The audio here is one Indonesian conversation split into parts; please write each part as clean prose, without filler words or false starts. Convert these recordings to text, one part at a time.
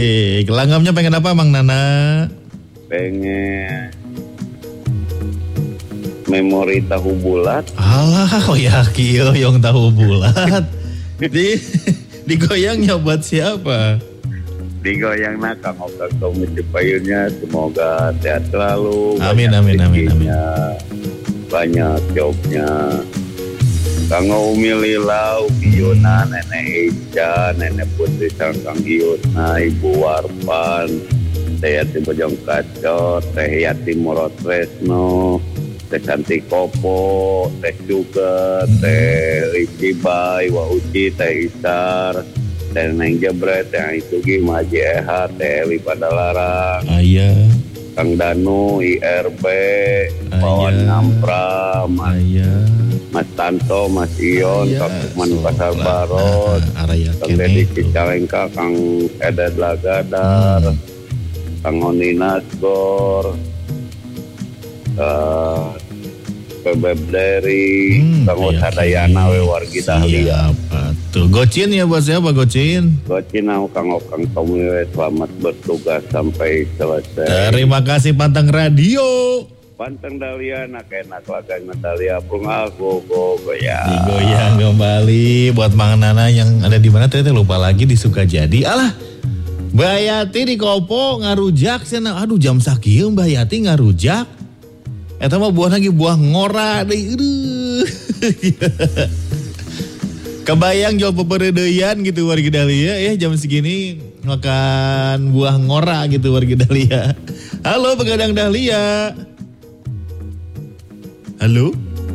Langgamnya pengen apa Mang Nana? Pengen memori tahu bulat. Alah, oh ya kieu yang tahu bulat. Digoyangnya buat siapa? Digoyang Kang Okang Tommy Cipayunnya, semoga sehat selalu. Amin. Banyak jobnya. Kang Umi Lila, Umi Yuna, Nenek Ica, Nenek Putri Kang Yuna, Ibu Warpan, Teh Yati Bojong Kacot, Teh Yati Murot Resno, Teh Santi Kopo, Teh Juga, Teh Riki Bay, Wa Uci, Teh Isar, Teh Neng Jebret, Teh Isugi, Maji Eha, Teh Eli Padalarang, Ayah, Kang Danu, IRB, Pawan Ngampram, Ayah, Mas Tanto, Mas Ion, Kang Lukman Pasar Baros, Kang Deddy Cicalengka, Kang Edet Lagadar, Kang Oni Nasgor, Bebeb Dari, Kang Usadayana, Wargi Dahlia. Tuh, Gocin ya buat siapa Gocin? Gocin Kang Okang Tommy, selamat bertugas sampai selesai. Terima kasih Pantang Radio. Pantang Dahlia, enak lagang Natalia pun aku goyang. Digoyang kembali buat Mang Nana yang ada di mana teh lupa lagi di Sukajadi. Alah, Mbak Yati di Kopo ngarujak sana. Aduh jam sakieu Mbak Yati ngarujak. Eta mah buah lagi buah ngora deui. Kebayang jual peperedeyan gitu warga Dahlia ya jam segini makan buah ngora gitu warga Dahlia. Halo Begadang Dahlia. Halo?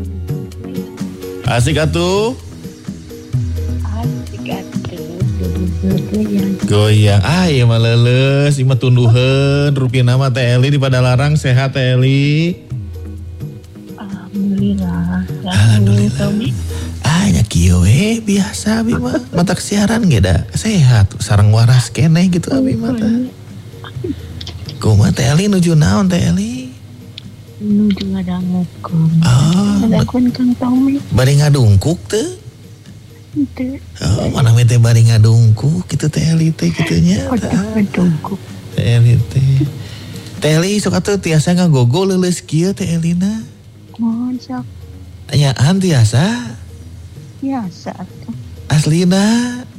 Asik atuh? Asik atuh. Goyang. Iya mah leuleus, ima tunduheun rupiah nama Teh Eli di Padalarang sehat Teh Eli. Alhamdulillah. Nya kieu we biasa abi mah matak siaran ge da sehat sareng waras keneh gitu abi mah teh. Kumaha Teh Eli nuju naon Teh Eli? Nuju ngadangukun. Ngadangukun Kang Tommy. Bari ngadungkuk teh? Teu. Mana we teh bari ngadungkuk kitu Teh Eli teh kitu nya. Ngadungkuk. Teh Eli teh. Teh Eli sok atuh tiasa ngagogo leuleus kieu Teh Elina. Mohon sok. Anyaan tiasa? Biasa atuh. Aslina?